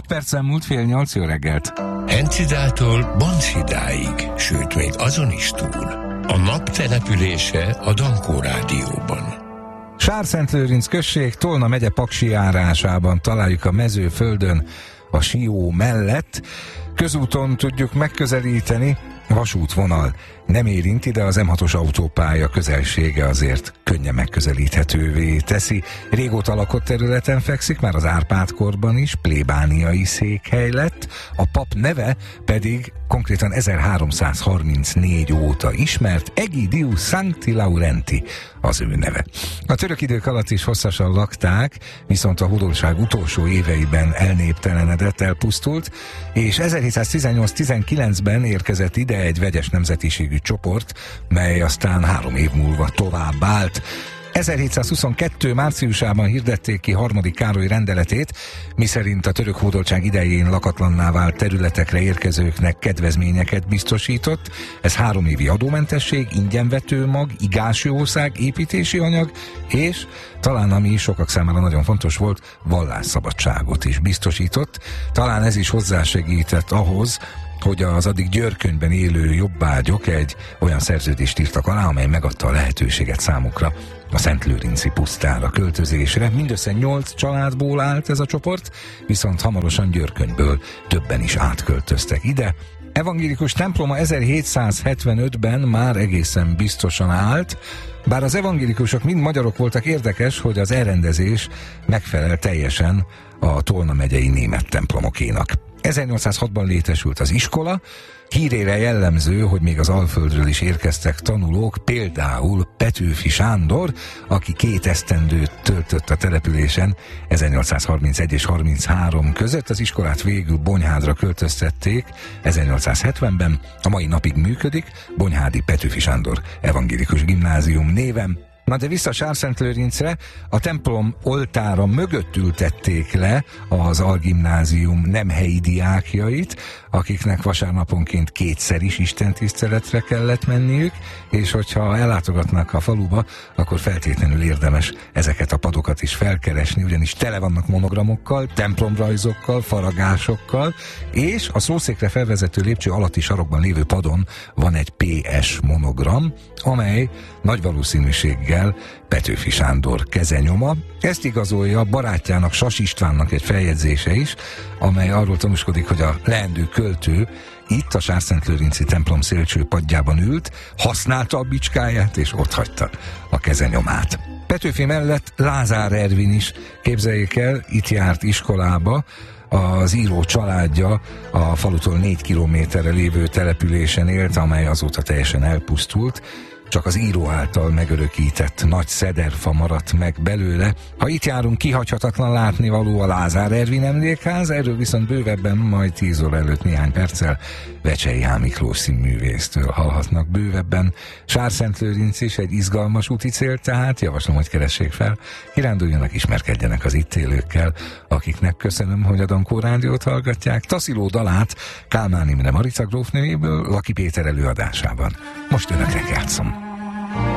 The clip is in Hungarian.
perccel múlt 7:30, jó reggelt. Encidától Banszidáig, sőt még azon is túl. A nap települése a Dankó Rádióban. Sárszentlőrinc község, Tolna megye Paksi járásában találjuk a mezőföldön, a Sió mellett. Közúton tudjuk megközelíteni, vasútvonal nem érinti, de az M6-os autópálya közelsége azért könnyen megközelíthetővé teszi. Régóta lakott területen fekszik, már az Árpád-korban is plébániai székhely lett, a pap neve pedig konkrétan 1334 óta ismert, Egidius Sancti Laurenti az ő neve. A török idők alatt is hosszasan lakták, viszont a hódoltság utolsó éveiben elnéptelenedett, elpusztult, és 1718-19-ben érkezett ide egy vegyes nemzetiségű csoport, mely aztán 3 év múlva tovább állt. 1722. márciusában hirdették ki harmadik Károly rendeletét, miszerint a török hódoltság idején lakatlanná vált területekre érkezőknek kedvezményeket biztosított. Ez 3 évi adómentesség, ingyenvetőmag, igásjószág, építési anyag, és talán ami sokak számára nagyon fontos volt, vallásszabadságot is biztosított. Talán ez is hozzásegített ahhoz, hogy az addig Győrkönyvben élő jobbágyok egy olyan szerződést írtak alá, amely megadta a lehetőséget számukra a szentlőrinci pusztára költözésre. Mindössze 8 családból állt ez a csoport, viszont hamarosan Győrkönyvből többen is átköltöztek ide. Evangélikus temploma 1775-ben már egészen biztosan állt, bár az evangélikusok mind magyarok voltak. Érdekes, hogy az elrendezés megfelel teljesen a Tolna megyei német templomokénak. 1806-ban létesült az iskola, hírére jellemző, hogy még az Alföldről is érkeztek tanulók, például Petőfi Sándor, aki 2 esztendőt töltött a településen 1831 és 33 között. Az iskolát végül Bonyhádra költöztették 1870-ben, a mai napig működik, Bonyhádi Petőfi Sándor Evangélikus Gimnázium néven. Na de vissza Sárszentlőrincre, a templom oltára mögött ültették le az algimnázium nem helyi diákjait, akiknek vasárnaponként 2-szer is istentiszteletre kellett menniük, és hogyha ellátogatnak a faluba, akkor feltétlenül érdemes ezeket a padokat is felkeresni, ugyanis tele vannak monogramokkal, templomrajzokkal, faragásokkal, és a szószékre felvezető lépcső alatti sarokban lévő padon van egy PS monogram, amely nagy valószínűséggel Petőfi Sándor kezenyoma. Ezt igazolja barátjának, Sas Istvánnak egy feljegyzése is, amely arról tanúskodik, hogy a leendő költő itt a Sárszentlőrinci templom szélcső padjában ült, használta a bicskáját és ott hagyta a kezenyomát. Petőfi mellett Lázár Ervin is, képzeljék el, itt járt iskolába. Az író családja a falutól 4 kilométerre lévő településen élt, amely azóta teljesen elpusztult. Csak az író által megörökített nagy szederfa maradt meg belőle. Ha itt járunk, kihagyhatatlan látnivaló a Lázár Ervin emlékház, erről viszont bővebben majd 10 óra előtt néhány perccel Vecsei H. Miklós színművésztől hallhatnak bővebben. Sárszentlőrinc is egy izgalmas úti cél, tehát javaslom, hogy keressék fel, kiránduljanak, ismerkedjenek az itt élőkkel, akiknek köszönöm, hogy a Dankó Rádiót hallgatják. Tasziló dalát Kálmán Imre Marica grófnőjéből Laki Péter előadásában. Most önöknek játszom.